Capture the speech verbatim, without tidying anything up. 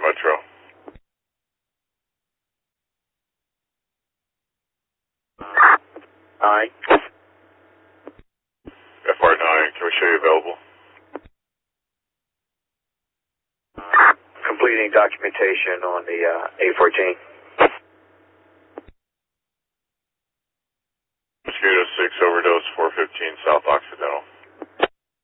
Metro. Nine. F R nine, can we show you available? Completing documentation on the uh, A fourteen. Mosquito six, overdose, four fifteen, South Occidental.